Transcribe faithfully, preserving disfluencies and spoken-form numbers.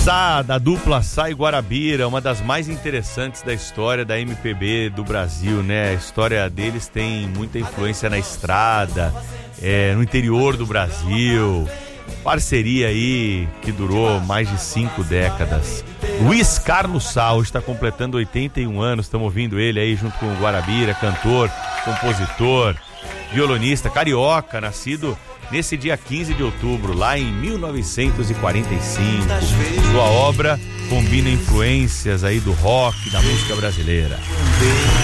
Sá, da dupla Sá e Guarabira, uma das mais interessantes da história da M P B do Brasil, né? A história deles tem muita influência na estrada, é, no interior do Brasil. Parceria aí que durou mais de cinco décadas. Luiz Carlos Sá hoje está completando oitenta e um anos, estamos ouvindo ele aí junto com o Guarabira, cantor, compositor, violonista, carioca, nascido nesse dia quinze de outubro, lá em mil novecentos e quarenta e cinco. Sua obra combina influências aí do rock, da música brasileira.